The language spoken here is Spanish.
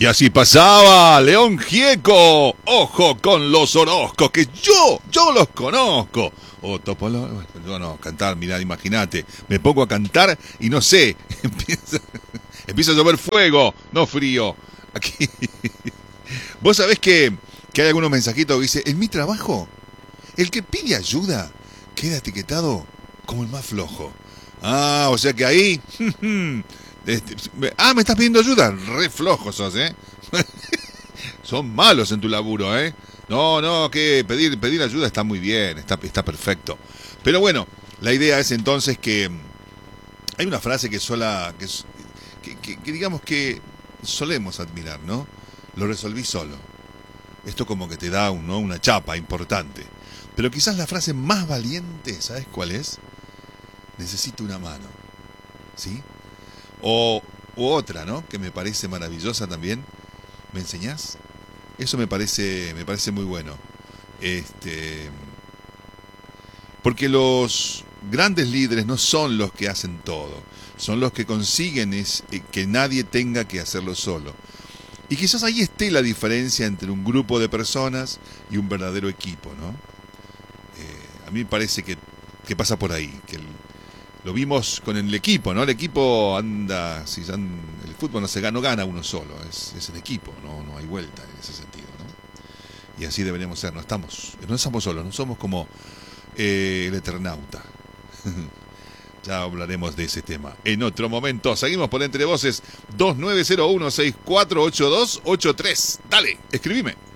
Y así pasaba León Gieco. Ojo con los Orozcos, que yo los conozco. O Topolo, yo no, cantar, mirá, imagínate. Me pongo a cantar y no sé, empieza a llover fuego, no frío. Aquí. Vos sabés que hay algunos mensajitos que dice, en mi trabajo, el que pide ayuda queda etiquetado como el más flojo. Ah, o sea que ahí... me estás pidiendo ayuda. Re flojo sos, ¿eh? Son malos en tu laburo, ¿eh? No, que pedir ayuda está muy bien, está perfecto. Pero bueno, la idea es entonces que hay una frase que digamos que solemos admirar, ¿no? Lo resolví solo. Esto como que te da una chapa importante. Pero quizás la frase más valiente, ¿sabes cuál es? Necesito una mano, ¿sí? O otra, ¿no? Que me parece maravillosa también. ¿Me enseñás? Eso me parece muy bueno. Porque los grandes líderes no son los que hacen todo, son los que consiguen que nadie tenga que hacerlo solo. Y quizás ahí esté la diferencia entre un grupo de personas y un verdadero equipo, ¿no? A mí me parece que pasa por ahí, que lo vimos con el equipo, ¿no? El equipo anda, el fútbol no gana uno solo, es el equipo, no hay vuelta en ese sentido, ¿no? Y así deberíamos ser, no estamos solos, no somos como el Eternauta. Ya hablaremos de ese tema en otro momento. Seguimos por Entre Voces 2901-648283. Dale, escribime.